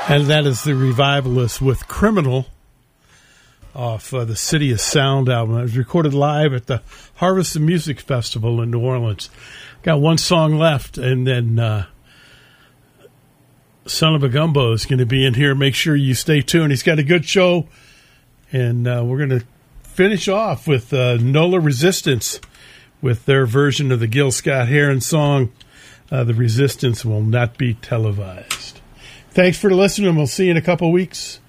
And that is the Revivalists with Criminal off the City of Sound album. It was recorded live at the Harvest of Music Festival in New Orleans. Got one song left, and then Son of a Gumbo is going to be in here. Make sure you stay tuned. He's got a good show, and we're going to finish off with Nola Resistance with their version of the Gil Scott-Heron song, The Resistance Will Not Be Televised. Thanks for listening. We'll see you in a couple weeks.